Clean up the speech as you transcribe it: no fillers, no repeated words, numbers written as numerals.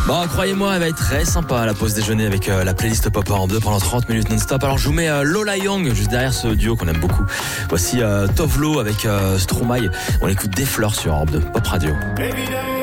Bon, croyez-moi, elle va être très sympa à la pause déjeuner avec la playlist Pop en 2 pendant 30 minutes non-stop. Alors je vous mets Lola Young juste derrière ce duo qu'on aime beaucoup. Voici Tovlo avec Stromae. On écoute Des Fleurs sur Europe 2 Pop Radio.